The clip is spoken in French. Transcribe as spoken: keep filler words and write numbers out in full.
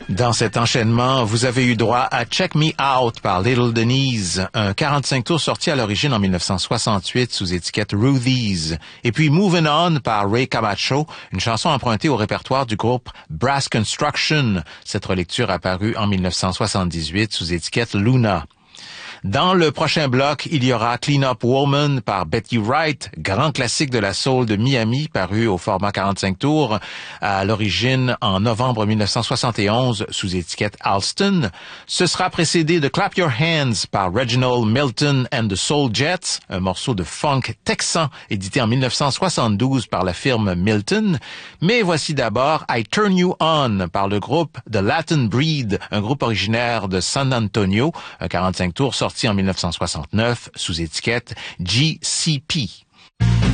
Dans cet enchaînement, vous avez eu droit à Check Me Out par Little Denise, un quarante-cinq tours sorti à l'origine en mille neuf cent soixante-huit sous étiquette Ruthie's. Et puis Moving On par Ray Camacho, une chanson empruntée au répertoire du groupe Brass Construction. Cette relecture apparue en mille neuf cent soixante-dix-huit sous étiquette Luna. Dans le prochain bloc, il y aura Clean Up Woman par Betty Wright, grand classique de la soul de Miami, paru au format quarante-cinq tours, à l'origine en novembre mille neuf cent soixante et onze sous étiquette Alston. Ce sera précédé de Clap Your Hands par Reginald Milton and the Soul Jets, un morceau de funk texan édité en mille neuf cent soixante-douze par la firme Milton. Mais voici d'abord I Turn You On par le groupe The Latin Breed, un groupe originaire de San Antonio, un quarante-cinq tours sorti en mille neuf cent soixante-neuf sous étiquette G C P.